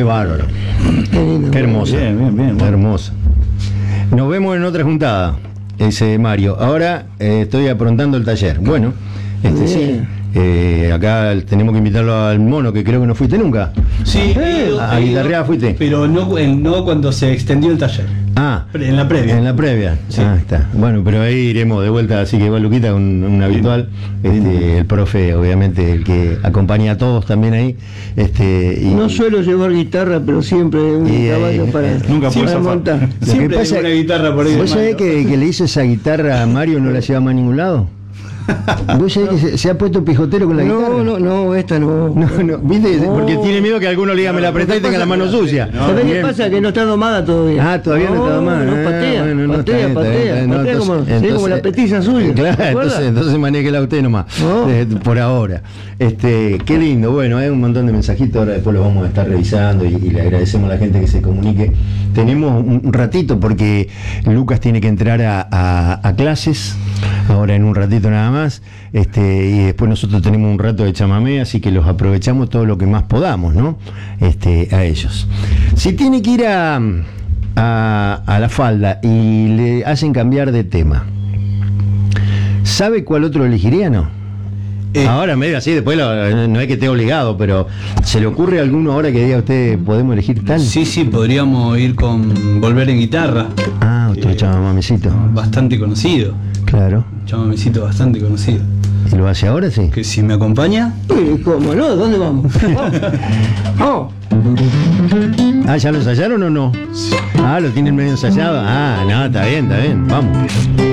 Qué bárbaro. Qué hermosa. Bien. Hermosa. Nos vemos en otra juntada, ese Mario. Ahora estoy aprontando el taller. Bueno, sí. Acá tenemos que invitarlo al mono, que creo que no fuiste nunca. Sí, a guitarrear fuiste. Pero no cuando se extendió el taller. En la previa. En la previa. Sí. Está. Bueno, pero ahí iremos de vuelta, así que va Luquita, un habitual. El profe, obviamente, el que acompaña a todos también ahí. No suelo llevar guitarra, pero siempre un caballo para, nunca para montar. Siempre hay una guitarra por ahí. ¿Vos sabés que le hizo esa guitarra a Mario, no la lleva más a ningún lado? ¿Vos sabés que se ha puesto pijotero con la guitarra? No, esta no. No, ¿viste? Porque tiene miedo que alguno le diga, me la prestá y tenga la mano sucia. ¿Sabés qué pasa? Que no está domada todavía. Todavía no está domada. No, patea, bueno, patea como la petiza suya. Claro, entonces manéjela usted nomás, por ahora. Qué lindo, bueno, hay un montón de mensajitos, ahora después los vamos a estar revisando y le agradecemos a la gente que se comunique. Tenemos un ratito porque Lucas tiene que entrar a clases, ahora en un ratito nada más, y después nosotros tenemos un rato de chamamé, así que los aprovechamos todo lo que más podamos, ¿no? A ellos. Si tiene que ir a la falda y le hacen cambiar de tema, ¿sabe cuál otro elegiría, no? Ahora medio así, después no es que esté obligado, pero ¿se le ocurre alguno ahora que diga usted podemos elegir tal? Sí, podríamos ir con Volver en Guitarra. Otro chamamecito. Bastante conocido. Claro. Chamamecito bastante conocido. ¿Y lo hace ahora, sí? Que si me acompaña. ¿Cómo no? ¿Dónde vamos? Vamos. ¿Ya lo ensayaron o no? Sí. ¿Lo tienen medio ensayado? No, está bien, vamos.